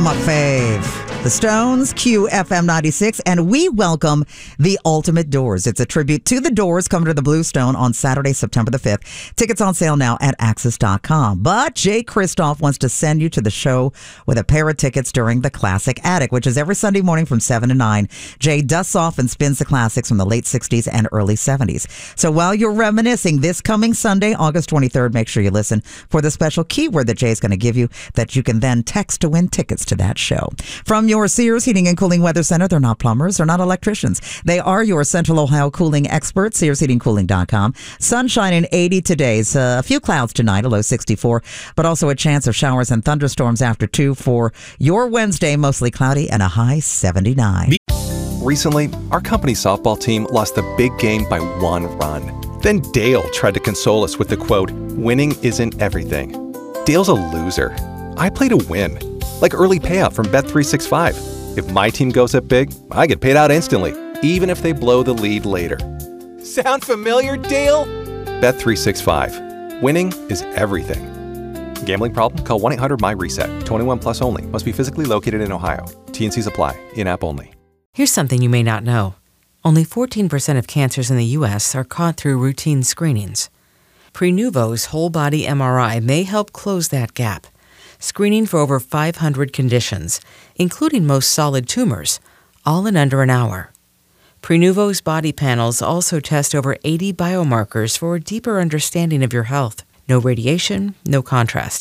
my fave. The Stones, QFM 96, and we welcome The Ultimate Doors. It's a tribute to the Doors coming to the Blue Stone on Saturday, September the 5th. Tickets on sale now at Axis.com. But Jay Kristoff wants to send you to the show with a pair of tickets during the Classic Attic, which is every Sunday morning from 7 to 9. Jay dusts off and spins the classics from the late 60s and early 70s. So while you're reminiscing this coming Sunday, August 23rd, make sure you listen for the special keyword that Jay's going to give you that you can then text to win tickets to that show. From your Sears Heating and Cooling Weather Center, they're not plumbers, they're not electricians. They are your Central Ohio cooling experts, SearsHeatingCooling.com. Sunshine and 80 today. A few clouds tonight, a low 64, but also a chance of showers and thunderstorms after 2 for your Wednesday, mostly cloudy and a high 79. Recently, our company's softball team lost the big game by 1 run. Then Dale tried to console us with the quote, "Winning isn't everything." Dale's a loser. I play to win. Like early payout from Bet365. If my team goes up big, I get paid out instantly, even if they blow the lead later. Sound familiar, Dale? Bet365. Winning is everything. Gambling problem? Call 1-800-MY-RESET. 21 plus only. Must be physically located in Ohio. T&Cs apply. In-app only. Here's something you may not know. Only 14% of cancers in the U.S. are caught through routine screenings. Prenuvo's whole-body MRI may help close that gap, screening for over 500 conditions, including most solid tumors, all in under an hour. Prenuvo's body panels also test over 80 biomarkers for a deeper understanding of your health. No radiation, no contrast.